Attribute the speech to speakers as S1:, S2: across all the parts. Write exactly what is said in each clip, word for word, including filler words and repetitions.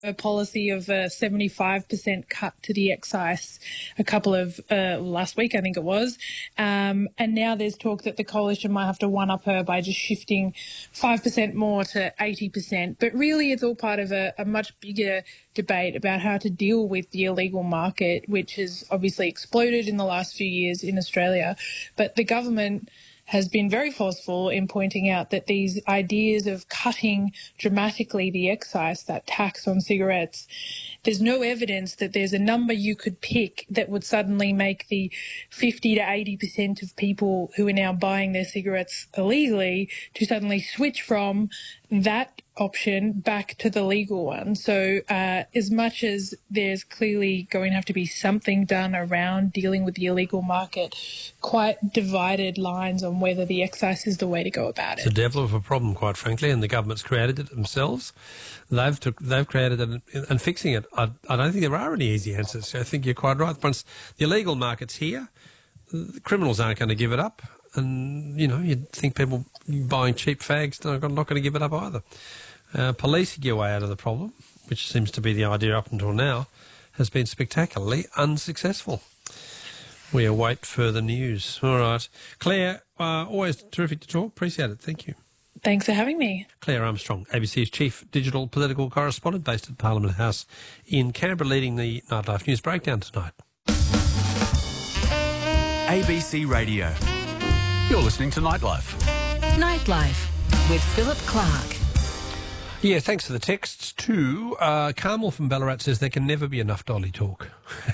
S1: a policy of a seventy-five percent cut to the excise a couple of, uh, last week, I think it was. Um, and now there's talk that the coalition might have to one-up her by just shifting five percent more to eighty percent. But really it's all part of a, a much bigger debate about how to deal with the illegal market, which has obviously exploded in the last few years in Australia. But the government has been very forceful in pointing out that these ideas of cutting dramatically the excise, that tax on cigarettes, there's no evidence that there's a number you could pick that would suddenly make the fifty to eighty percent of people who are now buying their cigarettes illegally to suddenly switch from that option back to the legal one. So uh, as much as there's clearly going to have to be something done around dealing with the illegal market, quite divided lines on whether the excise is the way to go about it.
S2: It's a devil of a problem, quite frankly, and the government's created it themselves. They've took, they've created it, and fixing it, I, I don't think there are any easy answers. I think you're quite right. Once the illegal market's here, the criminals aren't going to give it up. And, you know, you'd think people buying cheap fags are not going to give it up either. Uh, policing your way out of the problem, which seems to be the idea up until now, has been spectacularly unsuccessful. We await further news. All right. Claire, uh, always terrific to talk. Appreciate it. Thank you.
S1: Thanks for having me. Claire
S2: Armstrong, A B C's chief digital political correspondent based at Parliament House in Canberra, leading the Nightlife News Breakdown tonight.
S3: A B C Radio. You're listening to Nightlife.
S4: Nightlife with Philip Clark.
S2: Yeah, thanks for the texts too. Uh, Carmel from Ballarat says there can never be enough dolly talk.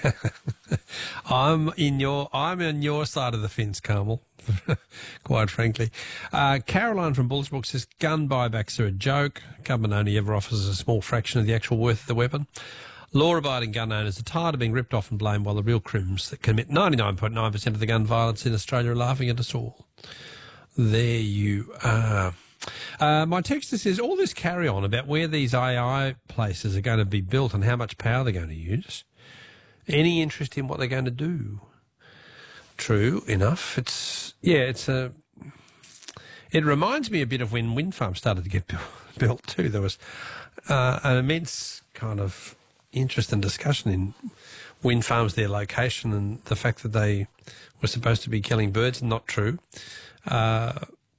S2: I'm in your I'm on your side of the fence, Carmel, quite frankly. Uh, Caroline from Bullsbrook says gun buybacks are a joke. Government only ever offers a small fraction of the actual worth of the weapon. Law-abiding gun owners are tired of being ripped off and blamed while the real crims that commit ninety-nine point nine percent of the gun violence in Australia are laughing at us all. There you are. Uh, my texter says all this carry-on about where these A I places are going to be built and how much power they're going to use. Any interest in what they're going to do? True enough. It's, yeah, it's a... It reminds me a bit of when wind farms started to get built, built too. There was uh, an immense kind of interest and discussion in wind farms, their location, and the fact that they were supposed to be killing birds. Not true. Uh,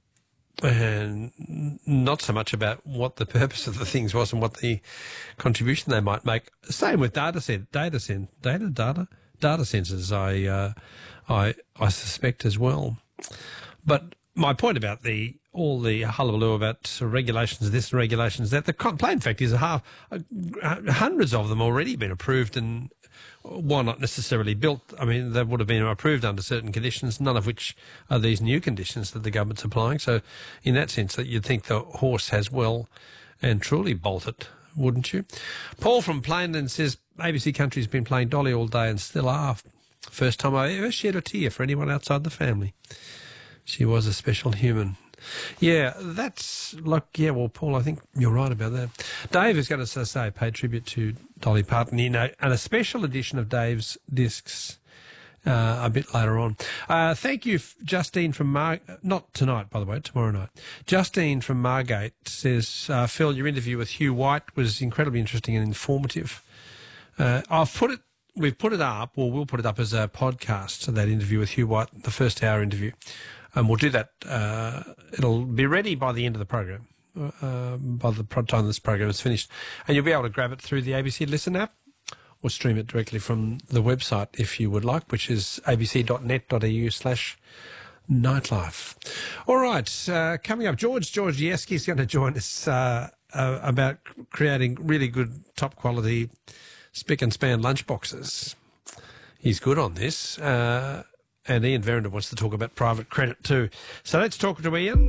S2: and not so much about what the purpose of the things was and what the contribution they might make. Same with data set, data cent, data, data, data sensors. I, uh, I, I suspect as well. But my point about the all the hullabaloo about regulations this and regulations that, the plain fact is, a half, uh, hundreds of them already been approved, and why not necessarily built? I mean, they would have been approved under certain conditions, none of which are these new conditions that the government's applying. So in that sense, that you'd think the horse has well and truly bolted, wouldn't you? Paul from Plainland says A B C Country's been playing Dolly all day and still are. First time I ever shed a tear for anyone outside the family. She was a special human. Yeah, that's, like, yeah, well, Paul, I think you're right about that. Dave is going to say, pay tribute to Dolly Parton in a, and a special edition of Dave's Discs uh, a bit later on. Uh, thank you, Justine from Mar... Not tonight, by the way, tomorrow night. Justine from Margate says, uh, Phil, your interview with Hugh White was incredibly interesting and informative. Uh, I've put it, we've put it up, or we'll put it up as a podcast, so that interview with Hugh White, the first hour interview. And we'll do that. Uh, it'll be ready by the end of the program, uh, by the time this program is finished. And you'll be able to grab it through the A B C Listen app or stream it directly from the website if you would like, which is abc.net.au slash nightlife. All right, uh, coming up, George Georgieski is going to join us uh, uh, about creating really good, top-quality spick and span lunchboxes. He's good on this. Uh And Ian Verrinder wants to talk about private credit too. So let's talk to Ian.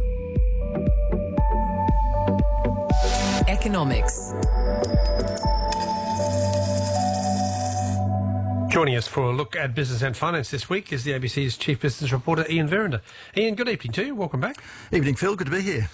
S4: Economics.
S2: Joining us for a look at business and finance this week is the A B C's chief business reporter, Ian Verrinder. Ian, good evening to you. Welcome back.
S5: Evening, Phil. Good to be here.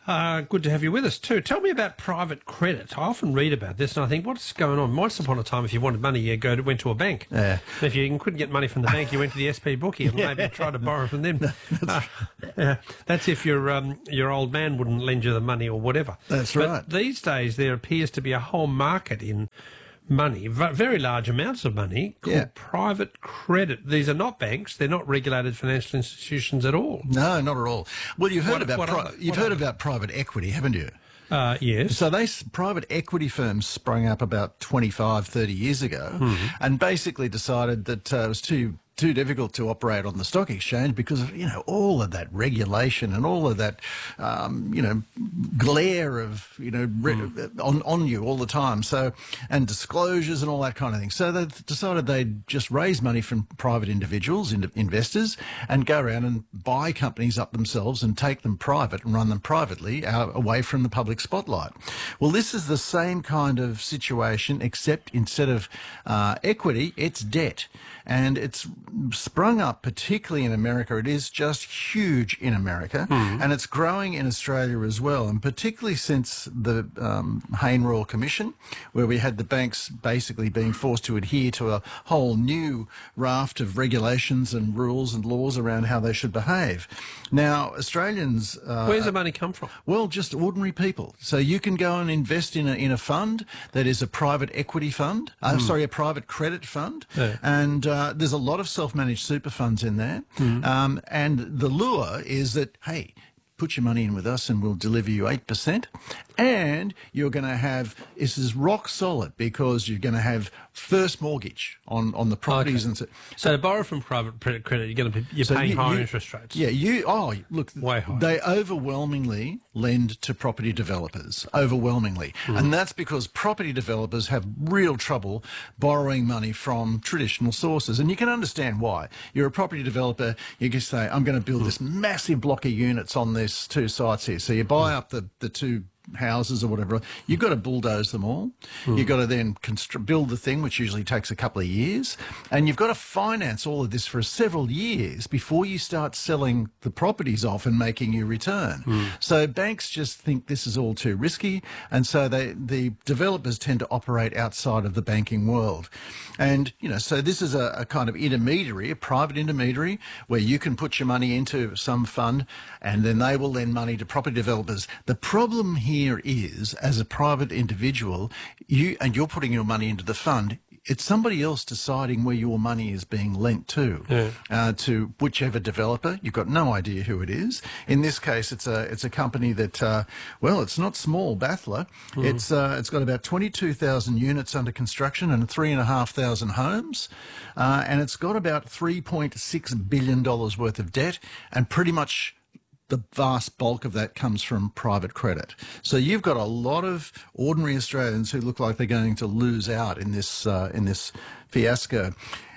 S2: Uh, good to have you with us too. Tell me about private credit. I often read about this and I think, what's going on? Once upon a time, if you wanted money, you go to, went to a bank.
S5: Yeah.
S2: If you couldn't get money from the bank, you went to the S P bookie and yeah. maybe tried to borrow from them. Uh, yeah. That's if your um, your old man wouldn't lend you the money or whatever.
S5: That's
S2: but
S5: right.
S2: These days, there appears to be a whole market in money, very large amounts of money, called
S5: yeah.
S2: private credit. These are not banks; they're not regulated financial institutions at all.
S5: No, not at all. Well, you've heard
S2: What-
S5: about
S2: what
S5: pri-
S2: are they?
S5: you've
S2: What
S5: heard
S2: are they?
S5: about private equity, haven't you?
S2: Uh, yes.
S5: So they s- private equity firms sprung up about twenty-five, thirty years ago,
S2: Mm-hmm.
S5: and basically decided that uh, it was too too difficult to operate on the stock exchange because of, you know, all of that regulation and all of that, um, you know, glare of, you know, re-
S2: Mm.
S5: on, on you all the time. So, and disclosures and all that kind of thing. So they decided they'd just raise money from private individuals, in- investors, and go around and buy companies up themselves and take them private and run them privately out, away from the public spotlight. Well, this is the same kind of situation, except instead of uh, equity, it's debt. And it's sprung up, particularly in America. It is just huge in America,
S2: Mm.
S5: and it's growing in Australia as well. And particularly since the um, Hayne Royal Commission, where we had the banks basically being forced to adhere to a whole new raft of regulations and rules and laws around how they should behave. Now, Australians... Uh,
S2: Where's the money come from?
S5: well, just ordinary people. So you can go and invest in a in a fund that is a private equity fund. Uh, sorry, a private credit fund,
S2: Yeah.
S5: and uh, there's a lot of self-managed super funds in there. Um, and the lure is that, hey, put your money in with us and we'll deliver you eight percent. And you're going to have, this is rock solid because you're going to have first mortgage on, on the properties.
S2: Okay.
S5: And so,
S2: So to borrow from private credit, credit, you're going to be, you're
S5: So
S2: paying
S5: you-
S2: higher
S5: you-
S2: interest rates.
S5: Yeah, you, oh, look,
S2: Way higher.
S5: they overwhelmingly lend to property developers, overwhelmingly.
S2: Hmm.
S5: And that's because property developers have real trouble borrowing money from traditional sources. And you can understand why. You're a property developer, you can say, I'm going to build this massive block of units on these two sites here. So you buy up the, the two houses or whatever, you've got to bulldoze them all. You've got to then constru- build the thing, which usually takes a couple of years. And you've got to finance all of this for several years before you start selling the properties off and making your return. So banks just think this is all too risky. And so they, the developers tend to operate outside of the banking world. And, you know, so this is a, a kind of intermediary, a private intermediary, where you can put your money into some fund and then they will lend money to property developers. The problem here is, as a private individual, you and you're putting your money into the fund, it's somebody else deciding where your money is being lent to,
S2: Yeah.
S5: uh, to whichever developer. You've got no idea who it is. In this case, it's a it's a company that, uh, well, it's not small, Bathler. It's uh, it's got about twenty-two thousand units under construction and three and a half thousand homes, uh, and it's got about three point six billion dollars worth of debt, and pretty much the vast bulk of that comes from private credit. So you've got a lot of ordinary Australians who look like they're going to lose out in this uh, in this fiasco.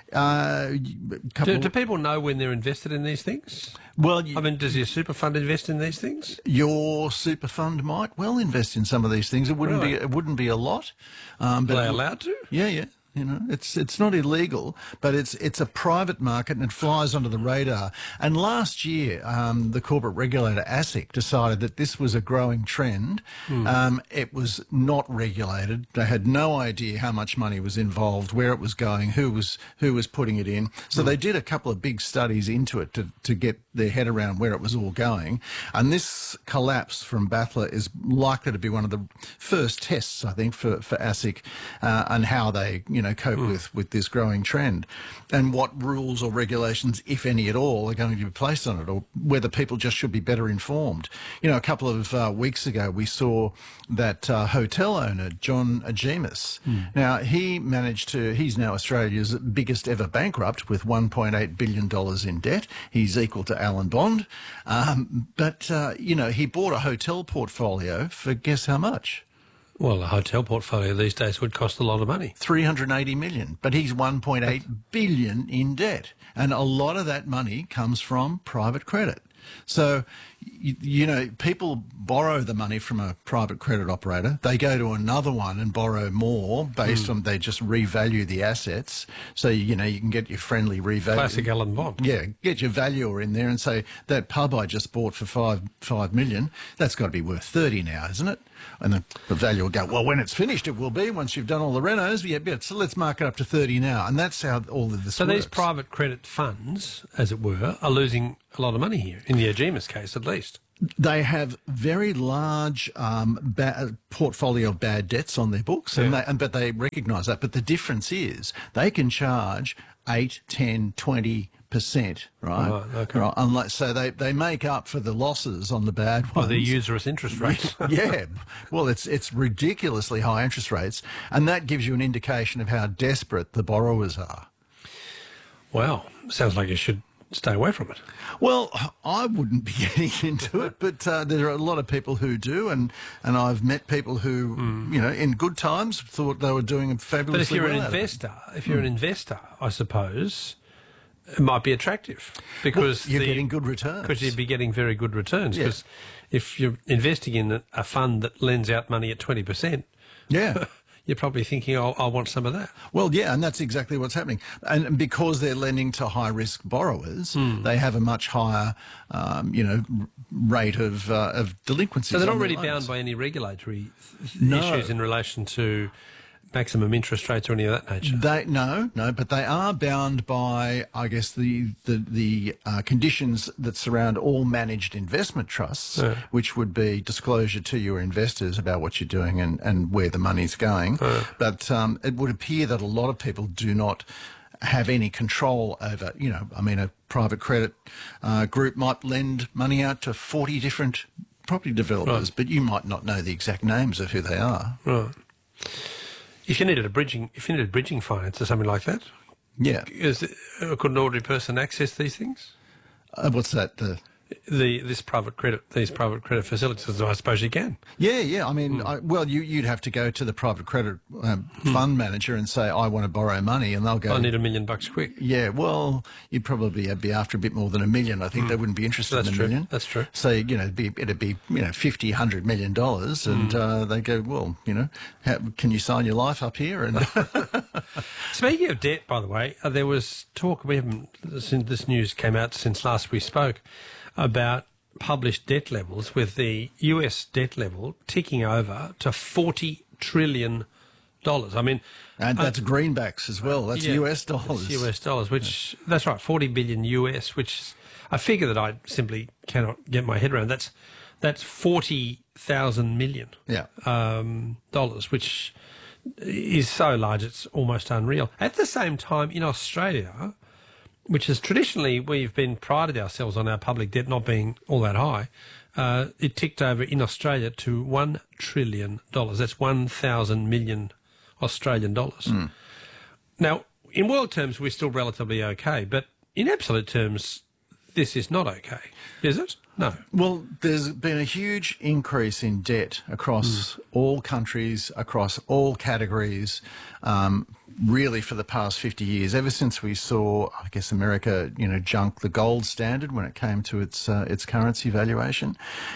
S5: Uh, couple,
S2: Do, do people know when they're invested in these things?
S5: well, you,
S2: I mean, does your super fund invest in these things?
S5: your super fund might well invest in some of these things. It wouldn't
S2: Really?
S5: be it wouldn't be a lot, um, but
S2: Are they allowed to?
S5: Yeah, yeah. You know, it's it's not illegal, but it's it's a private market and it flies under the radar. And last year, um, the corporate regulator ASIC decided that this was a growing trend. Um, it was not regulated. They had no idea how much money was involved, where it was going, who was who was putting it in. So they did a couple of big studies into it to to get their head around where it was all going. And this collapse from Bathler is likely to be one of the first tests, I think, for for ASIC uh, and how they you know cope with with this growing trend, and what rules or regulations, if any at all, are going to be placed on it, or whether people just should be better informed. You know, a couple of uh, weeks ago we saw that uh, hotel owner John Agemus. Now he managed to. He's now Australia's biggest ever bankrupt with one point eight billion dollars in debt. He's equal to Alan Bond, um, but uh, you know he bought a hotel portfolio for guess how much?
S2: Well, a hotel portfolio these days would cost a lot of money.
S5: three hundred eighty million, but he's one point eight billion in debt. And a lot of that money comes from private credit. So, you, you know, people borrow the money from a private credit operator. They go to another one and borrow more based mm. on they just revalue the assets. So, you know, you can get your friendly revalue.
S2: Classic Alan Bond.
S5: Yeah, get your valuer in there and say, that pub I just bought for five five million, that's got to be worth thirty now, isn't it? And the, the valuer will go, well, when it's finished, it will be once you've done all the renos. Yeah, yeah, so let's mark it up to thirty now. And that's how all of this
S2: so
S5: works.
S2: These private credit funds, as it were, are losing a lot of money here, in the Agemas case at least.
S5: They have very large um, ba- portfolio of bad debts on their books, and,
S2: yeah.
S5: they, and but they recognise that. But the difference is they can charge eight, ten, twenty percent, right?
S2: Oh, okay.
S5: Right. Unless, so they, they make up for the losses on the bad ones.
S2: Oh, the usurious interest rates.
S5: Yeah. Well, it's it's ridiculously high interest rates, and that gives you an indication of how desperate the borrowers are.
S2: Wow. Sounds like you should stay away from it.
S5: Well, I wouldn't be getting into it, but uh, there are a lot of people who do, and, and I've met people who, mm. you know, in good times thought they were doing fabulously well.
S2: But if you're
S5: well
S2: an investor, if you're mm. an investor, I suppose it might be attractive because
S5: well, you're
S2: the,
S5: getting good returns.
S2: Because you'd be getting very good returns. Because yeah. if you're investing in a fund that lends out money at twenty percent,
S5: yeah.
S2: you're probably thinking, oh, I want some of that.
S5: Well, yeah, and that's exactly what's happening. And because they're lending to high-risk borrowers,
S2: mm.
S5: they have a much higher, um, you know, rate of uh, of delinquency.
S2: So they're not really bound by any regulatory
S5: no.
S2: issues in relation to maximum interest rates or any of that nature?
S5: They no, no, but they are bound by, I guess, the the, the uh, conditions that surround all managed investment trusts,
S2: yeah.
S5: which would be disclosure to your investors about what you're doing and, and where the money's going.
S2: Yeah.
S5: But um, it would appear that a lot of people do not have any control over, you know, I mean, a private credit uh, group might lend money out to forty different property developers,
S2: right.
S5: but you might not know the exact names of who they are.
S2: Right. If you needed a bridging, if you needed bridging finance or something like that,
S5: yeah,
S2: is it, could an ordinary person access these things?
S5: Uh, what's that? The
S2: the this private credit, these private credit facilities. I suppose you can.
S5: Yeah, yeah. I mean, mm. I, well, you, you'd have to go to the private credit um, mm. fund manager and say, "I want to borrow money," and they'll go,
S2: "I need a million bucks quick."
S5: Yeah, well, you'd probably be after a bit more than a million. I think mm. they wouldn't be interested
S2: That's
S5: in a
S2: true.
S5: million.
S2: That's true.
S5: So you know, it'd be, it'd be you know fifty, hundred million dollars, and mm. uh, they go, "Well, you know, how, can you sign your life up here?" And
S2: speaking of debt, by the way, uh, there was talk. We haven't since this news came out since last we spoke about published debt levels, with the U S debt level ticking over to forty trillion dollars. I mean,
S5: and that's uh, greenbacks as well. That's
S2: yeah,
S5: U S dollars.
S2: That's U S dollars, which yeah. that's right, forty billion U S, which is a figure that I simply cannot get my head around. That's that's forty thousand million
S5: yeah.
S2: um, dollars, which is so large it's almost unreal. At the same time, in Australia, which is traditionally, we've been prided ourselves on our public debt not being all that high, uh, it ticked over in Australia to one trillion dollars. That's one thousand million Australian dollars.
S5: Mm.
S2: Now, in world terms, we're still relatively okay, but in absolute terms, this is not okay, is it? No.
S5: Well, there's been a huge increase in debt across mm. all countries, across all categories, um, really for the past fifty years, ever since we saw, I guess, America, you know, junk the gold standard when it came to its uh, its currency valuation,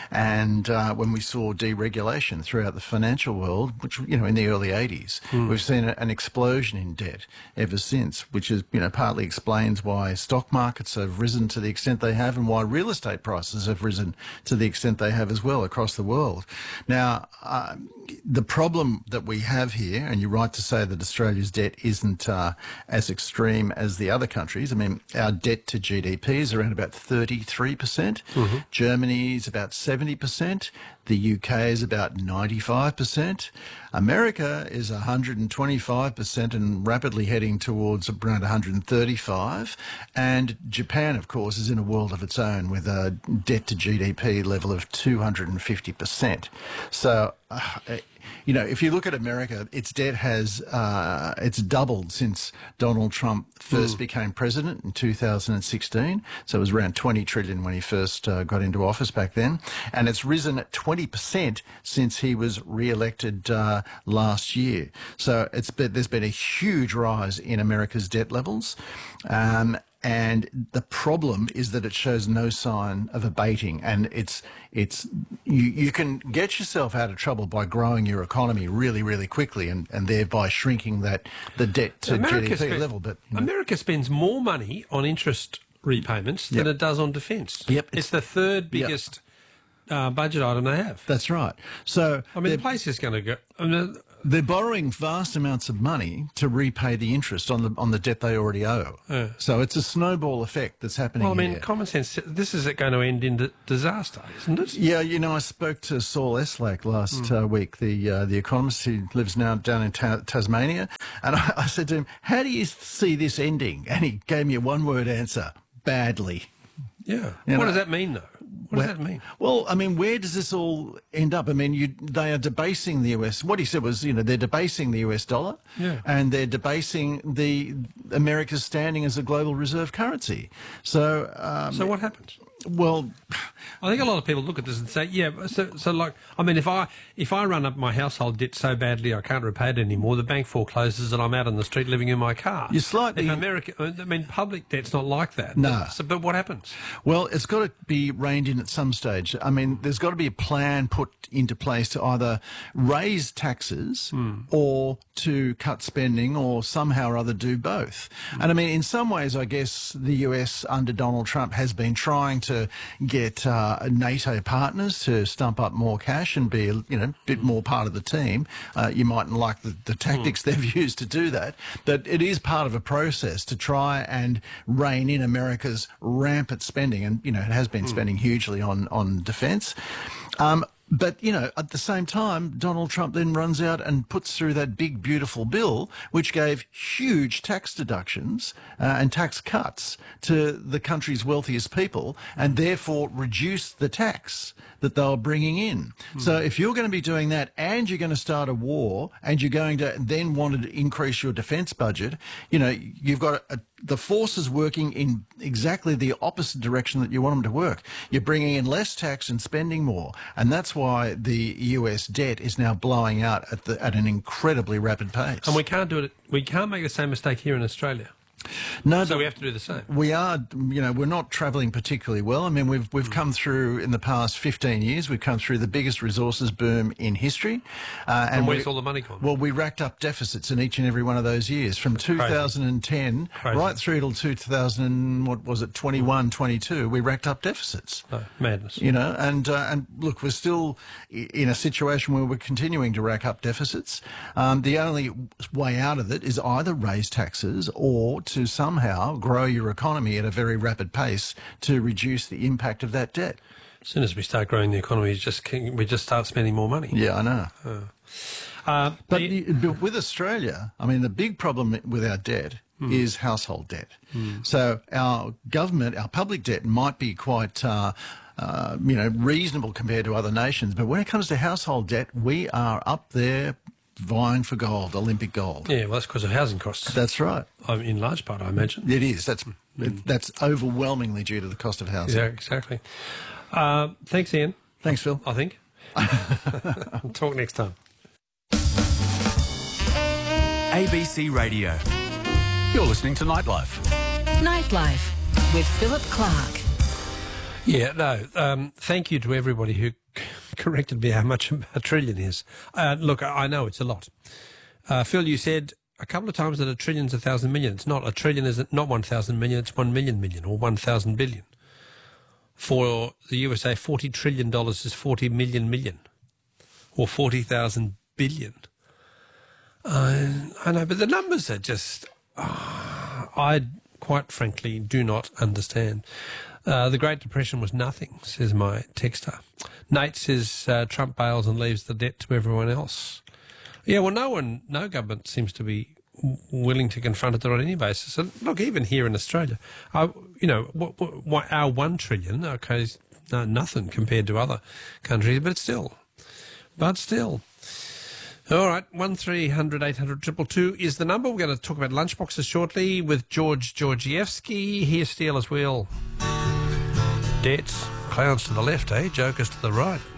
S5: and uh, when we saw deregulation throughout the financial world, which, you know, in the early eighties, mm. we've seen a, an explosion in debt ever since, which is, you know, partly explains why stock markets have risen to the extent they have and why real estate prices have risen to the extent they have as well across the world. Now, uh, the problem that we have here, and you're right to say that Australia's debt isn't uh, as extreme as the other countries. I mean, our debt to G D P is around about thirty-three percent. Mm-hmm. Germany's about seventy percent. The U K is about ninety-five percent. America is one hundred twenty-five percent and rapidly heading towards around one hundred thirty-five. And Japan, of course, is in a world of its own with a debt to G D P level of two hundred fifty percent. So, uh, you know, if you look at America, its debt has, uh, it's doubled since Donald Trump first mm. became president in two thousand sixteen. So it was around twenty trillion when he first uh, got into office back then. And it's risen at twenty percent since he was re-elected uh, last year. So it's been, there's been a huge rise in America's debt levels. Um, and the problem is that it shows no sign of abating, and it's it's you, you can get yourself out of trouble by growing your economy really, really quickly, and, and thereby shrinking that the debt to
S2: America
S5: G D P
S2: spend-
S5: level. But you know,
S2: America spends more money on interest repayments
S5: Yep.
S2: than it does on defence.
S5: Yep.
S2: It's the third biggest uh, budget item they have.
S5: that's right. So
S2: I mean,
S5: they're-
S2: the place is going to go. I mean,
S5: They're borrowing vast amounts of money to repay the interest on the on the debt they already owe.
S2: Yeah.
S5: So it's a snowball effect that's happening
S2: well, I mean,
S5: here.
S2: common sense. This is going to end in d- disaster, isn't it?
S5: Yeah, you know, I spoke to Saul Eslak last uh, week, the uh, the economist who lives now down in ta- Tasmania, and I, I said to him, "How do you see this ending?" And he gave me a one-word answer: badly.
S2: Yeah.
S5: You
S2: what
S5: know-
S2: does that mean, though? What
S5: Well-
S2: does that mean?
S5: Well, I mean, where does this all end up? I mean, you, they are debasing the U S. What he said was, you know, they're debasing the U S dollar,
S2: Yeah.
S5: and they're debasing the America's standing as a global reserve currency. So, um,
S2: So what happens?
S5: well,
S2: I think a lot of people look at this and say, yeah, so, so like, I mean, if I if I run up my household debt so badly I can't repay it anymore, the bank forecloses and I'm out on the street living in my car.
S5: You're slightly-
S2: If America, I mean, public debt's not like that.
S5: No.
S2: So, but what happens?
S5: well, it's got to be reined in at some stage. I mean, there's got to be a plan put into place to either raise taxes or to cut spending, or somehow or other do both. And I mean, in some ways, I guess the U S under Donald Trump has been trying to get uh, NATO partners to stump up more cash and be, you know, a bit more part of the team. Uh, you mightn't like the, the tactics they've used to do that, but it is part of a process to try and rein in America's rampant spending. And, you know, it has been spending hugely on, on defence. Um, But, you know, at the same time, Donald Trump then runs out and puts through that big, beautiful bill, which gave huge tax deductions uh, and tax cuts to the country's wealthiest people, and therefore reduced the tax that they were bringing in. So if you're going to be doing that, and you're going to start a war, and you're going to then want to increase your defence budget, you know, you've got a, the forces working in exactly the opposite direction that you want them to work. You're bringing in less tax and spending more, and that's why the U S debt is now blowing out at the at an incredibly rapid pace.
S2: And we can't do it. We can't make the same mistake here in Australia.
S5: no,
S2: So
S5: but
S2: we have to do the same.
S5: we are, you know, we're not travelling particularly well. I mean, we've we've come through in the past fifteen years. We've come through the biggest resources boom in history, uh,
S2: And where's
S5: we-
S2: all the money gone?
S5: Well, we racked up deficits in each and every one of those years, from two thousand ten
S2: Crazy.
S5: right through till two thousand. What was it, twenty-one, twenty-two? We racked up deficits.
S2: No, madness.
S5: You know, and uh, and look, we're still i- in a situation where we're continuing to rack up deficits. Um, the only way out of it is either raise taxes or to somehow grow your economy at a very rapid pace to reduce the impact of that debt.
S2: As soon as we start growing the economy, we just we just start spending more money.
S5: Yeah, I know.
S2: Uh,
S5: But,
S2: the-
S5: the, but with Australia, I mean, the big problem with our debt is household debt. So our government, our public debt might be quite, uh, uh, you know, reasonable compared to other nations. But when it comes to household debt, we are up there vying for gold, Olympic gold.
S2: yeah, well, that's because of housing costs.
S5: That's right.
S2: Um, in large part, I imagine.
S5: It is. That's that's overwhelmingly due to the cost of housing.
S2: Yeah, exactly. Uh, thanks, Ian.
S5: Thanks, Phil.
S2: I think. We'll talk next time.
S3: A B C Radio. You're listening to Nightlife.
S4: Nightlife with Philip Clark.
S2: Yeah, no. Um, thank you to everybody who corrected me how much a trillion is. Uh, look, I know it's a lot. Uh, Phil, you said a couple of times that a trillion is a thousand million. It's not. A trillion is not one thousand million. It's one million million or one thousand billion. For the U S A, forty trillion dollars is forty million million, or forty thousand billion. Uh, I know, but the numbers are just. Uh, I quite frankly do not understand. Uh, the Great Depression was nothing, says my texter. Nate says uh, Trump bails and leaves the debt to everyone else. Yeah, well, no one, no government seems to be w- willing to confront it on any basis. And look, even here in Australia, I, you know, what, what, what, our one trillion, okay, is no, nothing compared to other countries, but still, but still. All right, one three hundred eight hundred two two two is the number. We're going to talk about lunchboxes shortly with George Georgievsky. Here's Steelers Wheel. Debts, clowns to the left, eh? Jokers to the right.